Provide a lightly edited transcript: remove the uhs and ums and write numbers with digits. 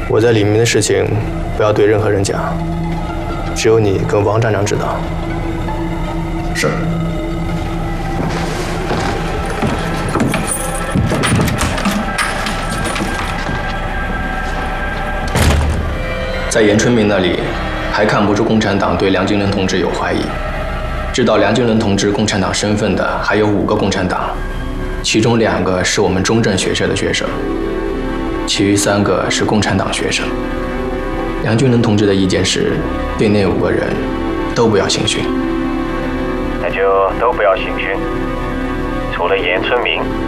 我在里面的事情不要对任何人讲，只有你跟王站长知道。 是。 在严春明那里，还看不出共产党对梁金伦同志有怀疑。知道梁金伦同志共产党身份的还有5个共产党，其中2个是我们中正学社的学生，其余3个是共产党学生。梁金伦同志的意见是，对那5个人都不要刑讯。 那就都不要刑讯，除了严春明。